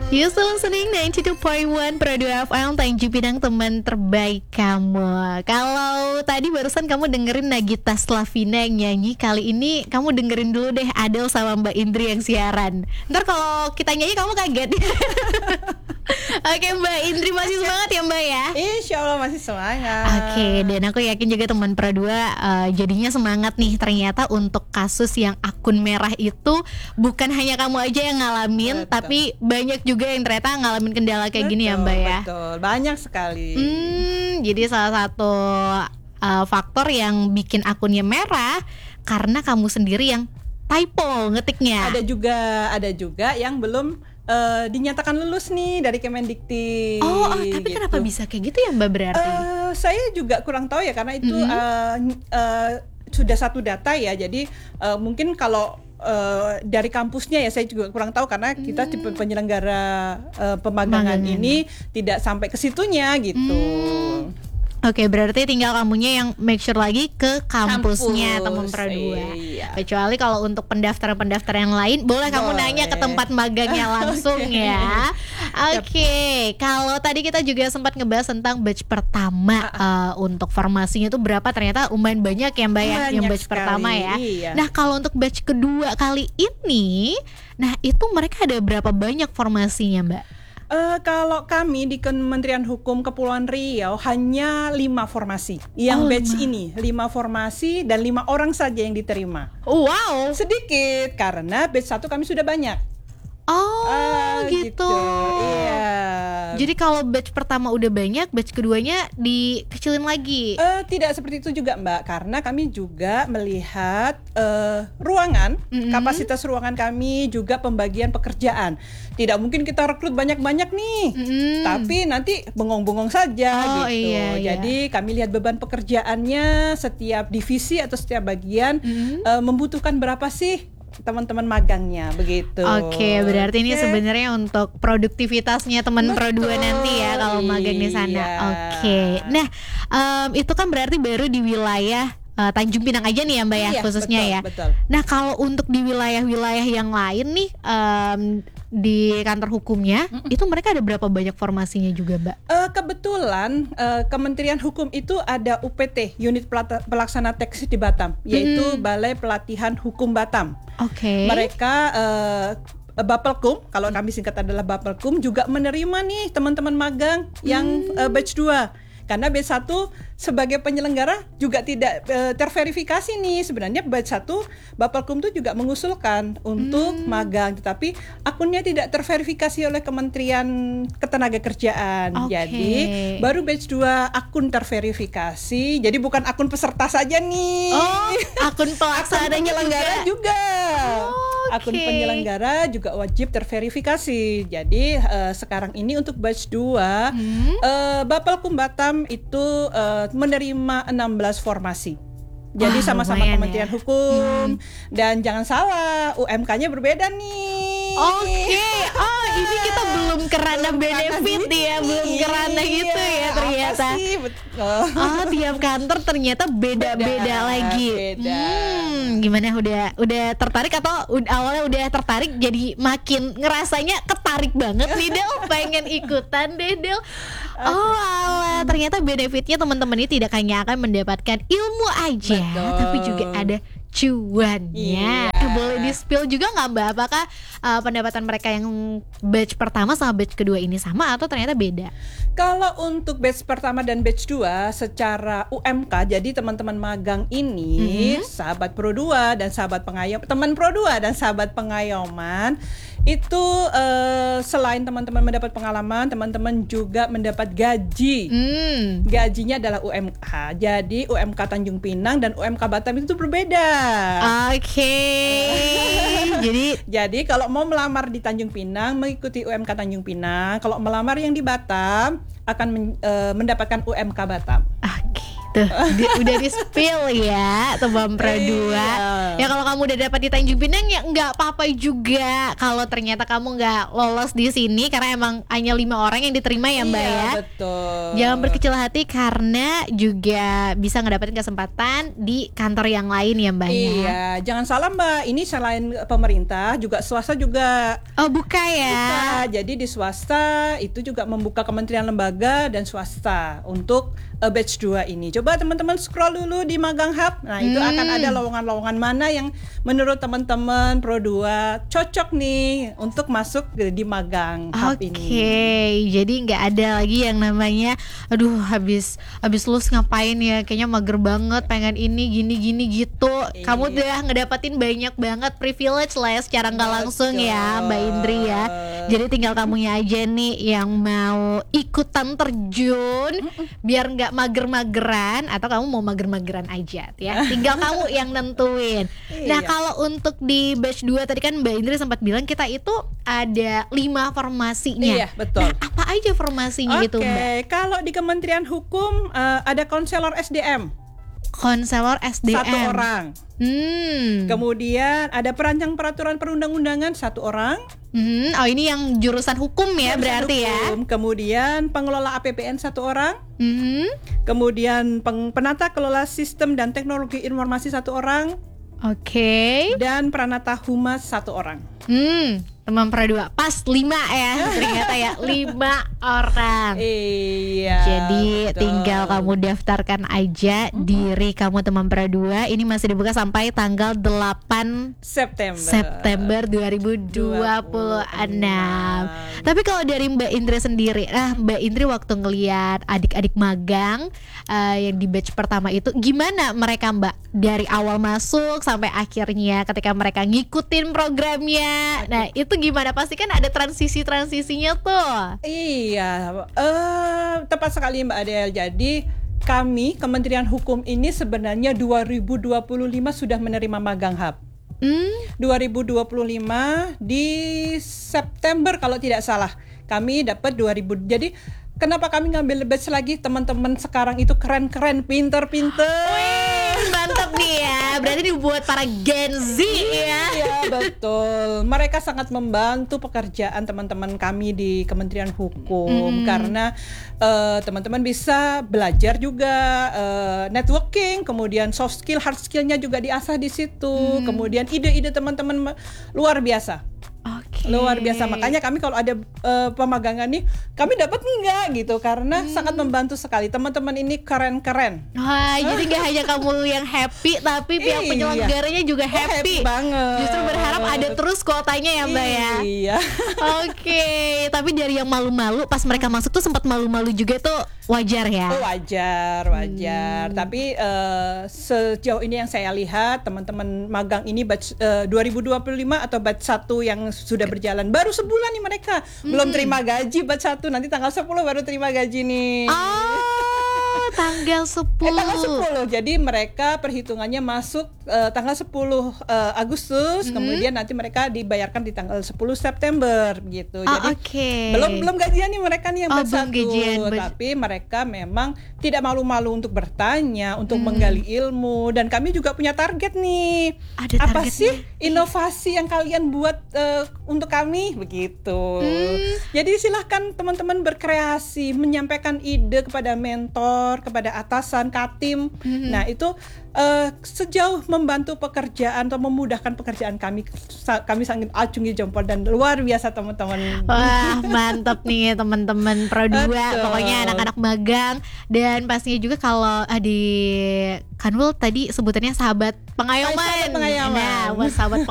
You still listening 92.1 Pro 2 FM Tanjung Pinang, teman terbaik kamu. Kalau tadi barusan kamu dengerin Nagita Slavina yang nyanyi, kali ini kamu dengerin dulu deh Adele sama Mbak Indri yang siaran. Ntar kalau kita nyanyi kamu kaget. Oke, Mbak Indri masih semangat ya Mbak ya? Insya Allah masih semangat. Oke, dan aku yakin juga teman Pro 2 jadinya semangat nih. Ternyata untuk kasus yang akun merah itu bukan hanya kamu aja yang ngalamin, Betul. tapi banyak juga yang ternyata ngalamin kendala kayak gini ya Mbak ya. Betul, banyak sekali. Jadi salah satu faktor yang bikin akunnya merah karena kamu sendiri yang typo ngetiknya. Ada juga yang belum dinyatakan lulus nih dari Kemendikti. Tapi gitu. kenapa bisa kayak gitu ya Mbak berarti? Saya juga kurang tahu ya, karena itu sudah satu data ya. Jadi mungkin kalau dari kampusnya ya saya juga kurang tahu, karena kita tipe penyelenggara pemagangan ini tidak sampai ke situnya gitu. Oke, berarti tinggal kamunya yang make sure lagi ke kampusnya teman Pro 2. Iya. Kecuali kalau untuk pendaftaran yang lain, boleh kamu nanya ke tempat magangnya langsung ya. Oke, kalau tadi kita juga sempat ngebahas tentang batch pertama untuk formasinya itu berapa, ternyata lumayan banyak ya Mbak ya, yang batch sekali, pertama ya. iya. Nah, kalau untuk batch kedua kali ini, nah itu mereka ada berapa banyak formasinya Mbak? Kalau kami di Kementerian Hukum Kepulauan Riau hanya 5 formasi. Yang batch ini 5 formasi dan 5 orang saja yang diterima. Wow, Sedikit karena batch 1 kami sudah banyak. gitu. Iya. Jadi kalau batch pertama udah banyak, batch keduanya dikecilin lagi. Tidak seperti itu juga Mbak, karena kami juga melihat ruangan, kapasitas ruangan kami, juga pembagian pekerjaan. Tidak mungkin kita rekrut banyak-banyak nih, tapi nanti bengong-bengong saja gitu. Iya. Jadi kami lihat beban pekerjaannya, setiap divisi atau setiap bagian membutuhkan berapa sih teman-teman magangnya begitu. Oke, berarti ini sebenarnya untuk produktivitasnya teman Pro 2 nanti ya kalau magang di sana. Oke. Nah, itu kan berarti baru di wilayah Tanjung Pinang aja nih ya Mbak ya, khususnya betul, ya. Betul. Nah, kalau untuk di wilayah-wilayah yang lain nih, di kantor hukumnya, itu mereka ada berapa banyak formasinya juga Mbak? Kebetulan Kementerian Hukum itu ada UPT, Unit Pelaksana Teknis di Batam, yaitu Balai Pelatihan Hukum Batam. Oke. Mereka Bapelkum, kalau kami singkat adalah Bapelkum, juga menerima nih teman-teman magang yang batch 2. Karena batch 1 sebagai penyelenggara juga tidak terverifikasi nih. Sebenarnya batch 1 Bapelkum tuh juga mengusulkan untuk magang, tetapi akunnya tidak terverifikasi oleh Kementerian Ketenagakerjaan. Jadi baru batch 2 akun terverifikasi. Jadi bukan akun peserta saja nih. Akun pelaksana penyelenggara juga. Akun penyelenggara juga wajib terverifikasi. Jadi sekarang ini untuk batch 2 Bapelkum Batam itu menerima 16 formasi. Jadi sama-sama Kementerian Hukum. Dan jangan salah, UMK-nya berbeda nih. Oke. Ini kita belum kerana benefit ya, belum kerana gitu ya ternyata. Tiap kantor ternyata beda-beda lagi. Gimana, udah tertarik atau awalnya udah tertarik jadi makin ngerasanya ketarik banget nih Del, pengen ikutan deh Del. Alah, ternyata benefitnya teman-teman ini tidak hanya akan mendapatkan ilmu aja, tapi juga ada cuannya. Boleh di spill juga nggak Mbak, apakah pendapatan mereka yang batch pertama sama batch kedua ini sama atau ternyata beda? Kalau untuk batch pertama dan batch 2 secara UMK, jadi teman-teman magang ini sahabat Pro 2 dan sahabat pengayom, teman Pro 2 dan sahabat pengayoman itu selain teman-teman mendapat pengalaman, teman-teman juga mendapat gaji. Gajinya adalah UMK. Jadi UMK Tanjung Pinang dan UMK Batam itu berbeda. Oke. Jadi kalau mau melamar di Tanjung Pinang mengikuti UMK Tanjung Pinang, kalau melamar yang di Batam akan mendapatkan UMK Batam. Oke. Tuh, udah di spill ya Tembam Pro 2. Ya kalau kamu udah dapat di Tanjung Pinang ya nggak apa-apa juga. Kalau ternyata kamu nggak lolos di sini karena emang hanya 5 orang yang diterima ya Mbak ya. Betul. Jangan berkecil hati karena juga bisa ngedapetin kesempatan di kantor yang lain ya Mbak ya. Iya, jangan salah Mbak. Ini selain pemerintah juga swasta juga. Oh buka ya. Buka. Jadi di swasta itu juga membuka kementerian lembaga dan swasta untuk batch 2 ini. Coba teman-teman scroll dulu di Magang Hub. Nah, itu akan ada lowongan-lowongan mana yang menurut teman-teman Pro 2 cocok nih untuk masuk di Magang Hub ini. Oke, jadi nggak ada lagi yang namanya aduh habis lulus ngapain ya, kayaknya mager banget, pengen ini gini gitu. Kamu udah ngedapatin banyak banget privilege lah ya secara nggak langsung ya Mbak Indri ya. Jadi tinggal kamunya aja nih yang mau ikutan terjun biar nggak mager-mageran, atau kamu mau mager-mageran aja ya. Tinggal kamu yang nentuin. Nah, kalau untuk di batch 2 tadi kan Mbak Indri sempat bilang kita itu ada 5 formasinya. Iya, betul. Nah, apa aja formasinya itu Mbak? Oke, kalau di Kementerian Hukum ada konselor SDM. Konselor SDM 1 orang. Kemudian ada perancang peraturan perundang-undangan 1 orang. Oh ini yang jurusan hukum ya berarti hukum. Ya. Kemudian pengelola APBN 1 orang. Kemudian penata kelola sistem dan teknologi informasi 1 orang. Oke. Dan peranata humas 1 orang. Tembam Pro 2 pas 5 ya ternyata ya 5 orang. Iya. Jadi betul. tinggal kamu daftarkan aja diri kamu Tembam Pro 2. Ini masih dibuka sampai tanggal 8 September 2026. Tapi kalau dari Mbak Indri sendiri, Mbak Indri waktu ngelihat adik-adik magang yang di batch pertama itu, gimana mereka Mbak dari awal masuk sampai akhirnya ketika mereka ngikutin programnya? Nah itu gimana? Pasti kan ada transisinya tuh. Iya, tepat sekali Mbak Adel. Jadi kami Kementerian Hukum ini sebenarnya 2025 sudah menerima Magang Hub. 2025 di September kalau tidak salah kami dapat 2000. Jadi kenapa kami ngambil batch lagi? Teman-teman sekarang itu keren-keren, pinter-pinter. Mantap nih ya. Berarti dibuat para Gen Z ya. Iya betul. Mereka sangat membantu pekerjaan teman-teman kami di Kementerian Hukum karena teman-teman bisa belajar juga networking, kemudian soft skill, hard skillnya juga diasah di situ. Kemudian ide-ide teman-teman luar biasa. Luar biasa, makanya kami kalau ada pemagangan nih kami dapat enggak gitu karena sangat membantu sekali. Teman-teman ini keren-keren. Wah, jadi nggak hanya kamu yang happy tapi pihak penyelenggaranya juga happy banget. Justru berharap ada terus kuotanya ya Mbak ya. Iya. Oke, tapi dari yang malu-malu pas mereka masuk tuh sempat malu-malu juga tuh wajar ya. Wajar. Tapi sejauh ini yang saya lihat teman-teman magang ini batch 2025 atau batch 1 yang sudah berjalan baru sebulan nih mereka belum terima gaji batch 1, nanti tanggal 10 baru terima gaji nih. Tanggal 10. Tanggal 10. Jadi mereka perhitungannya masuk tanggal 10 Agustus, kemudian nanti mereka dibayarkan di tanggal 10 September gitu. Jadi belum gajian nih mereka nih yang batch 1. Tapi mereka memang tidak malu-malu untuk bertanya, untuk menggali ilmu, dan kami juga punya target nih. Apa sih inovasi yang kalian buat untuk kami begitu. Jadi silahkan teman-teman berkreasi, menyampaikan ide kepada mentor, kepada atasan, katim. Nah itu sejauh membantu pekerjaan atau memudahkan pekerjaan kami sangat acungi jempol dan luar biasa teman-teman. Wah mantap nih teman-teman Pro 2. Pokoknya anak-anak magang, dan pastinya juga kalau di Kanwil tadi sebutannya sahabat pengayoman. Nah, buat sahabat